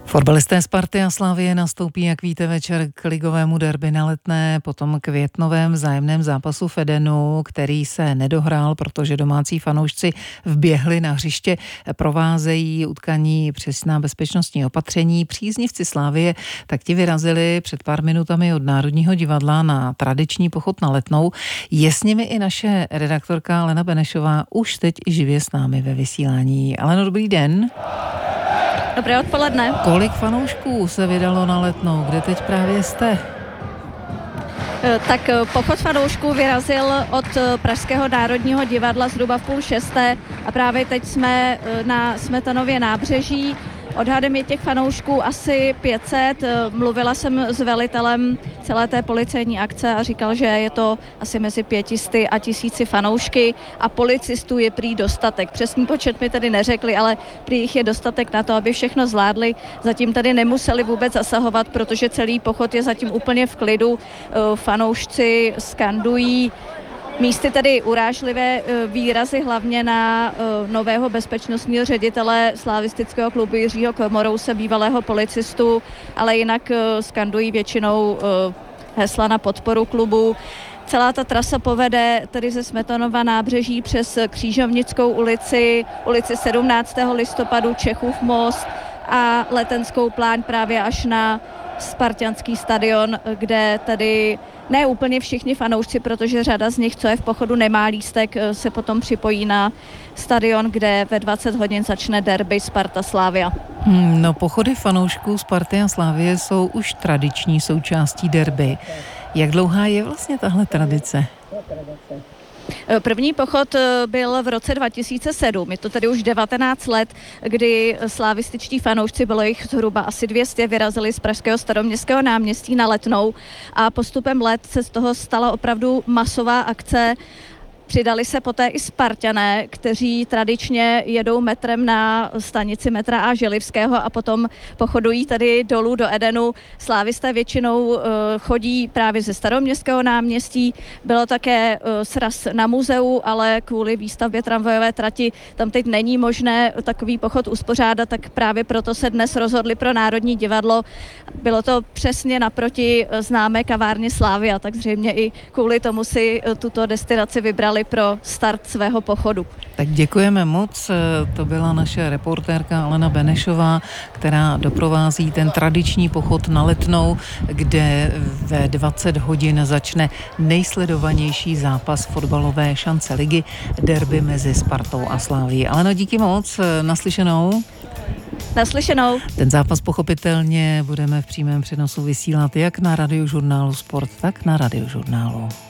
Fotbalisté Sparty a Slavie nastoupí, jak víte, večer k ligovému derby na Letné, potom květnovém vzájemném zápasu v Edenu, který se nedohrál, protože domácí fanoušci vběhli na hřiště, provázejí utkání přesná bezpečnostní opatření. Příznivci Slavie tak ti vyrazili před pár minutami od Národního divadla na tradiční pochod na Letnou. Je s nimi i naše redaktorka Alena Benešová, už teď i živě s námi ve vysílání. Aleno, dobrý den. Dobré odpoledne. Kolik fanoušků se vydalo na Letnou? Kde teď právě jste? Tak pochod fanoušků vyrazil od Pražského národního divadla zhruba v 5:30 a právě teď jsme na Smetanově nábřeží. Odhadem je těch fanoušků asi 500. Mluvila jsem s velitelem celé té policejní akce a říkal, že je to asi mezi 500 a 1000 fanoušky a policistů je prý dostatek. Přesný počet mi tedy neřekli, ale prý jich je dostatek na to, aby všechno zvládli. Zatím tady nemuseli vůbec zasahovat, protože celý pochod je zatím úplně v klidu. Fanoušci skandují místy tedy urážlivé výrazy hlavně na nového bezpečnostního ředitele slavistického klubu Jiřího Komorouse, bývalého policistu, ale jinak skandují většinou hesla na podporu klubu. Celá ta trasa povede tedy ze Smetanova nábřeží přes Křížovnickou ulici, ulici 17. listopadu, Čechův most a Letenskou pláň právě až na Spartanský stadion, kde tedy ne úplně všichni fanoušci, protože řada z nich, co je v pochodu, nemá lístek, se potom připojí na stadion, kde ve 20 hodin začne derby Sparta-Slavia. No, pochody fanoušků Sparty a Slavie jsou už tradiční součástí derby. Jak dlouhá je vlastně tahle tradice? První pochod byl v roce 2007, je to tedy už 19 let, kdy slavističtí fanoušci, bylo jich zhruba asi 200, vyrazili z pražského Staroměstského náměstí na Letnou a postupem let se z toho stala opravdu masová akce. Přidali se poté i Sparťané, kteří tradičně jedou metrem na stanici metra A. Želivského a potom pochodují tady dolů do Edenu. Slávisté většinou chodí právě ze Staroměstského náměstí. Bylo také sraz na muzeu, ale kvůli výstavbě tramvajové trati tam teď není možné takový pochod uspořádat, tak právě proto se dnes rozhodli pro Národní divadlo. Bylo to přesně naproti známé kavárně Slavia, tak zřejmě i kvůli tomu si tuto destinaci vybrali pro start svého pochodu. Tak děkujeme moc. To byla naše reportérka Alena Benešová, která doprovází ten tradiční pochod na Letnou, kde ve 20 hodin začne nejsledovanější zápas fotbalové šance ligy, derby mezi Spartou a Slavií. Aleno, díky moc. Naslyšenou. Naslyšenou. Ten zápas pochopitelně budeme v přímém přenosu vysílat jak na Radiožurnálu Sport, tak na Radiožurnálu.